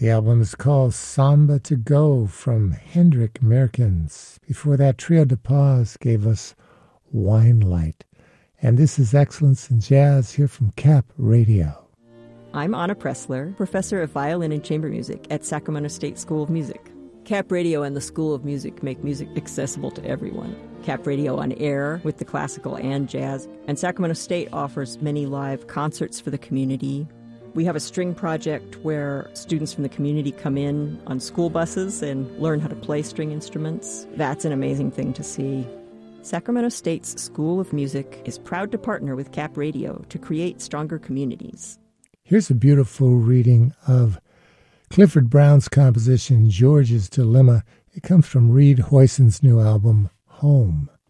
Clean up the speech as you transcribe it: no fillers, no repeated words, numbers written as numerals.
The album is called Samba to Go from Hendrik Merkens. Before that, Trio de Paz gave us Wine Light. And this is Excellence in Jazz here from Cap Radio. I'm Anna Pressler, professor of violin and chamber music at Sacramento State School of Music. Cap Radio and the School of Music make music accessible to everyone. Cap Radio on air with the classical and jazz, and Sacramento State offers many live concerts for the community. We have a string project where students from the community come in on school buses and learn how to play string instruments. That's an amazing thing to see. Sacramento State's School of Music is proud to partner with Cap Radio to create stronger communities. Here's a beautiful reading of Clifford Brown's composition, George's Dilemma. It comes from Reed Hoyson's new album, Home.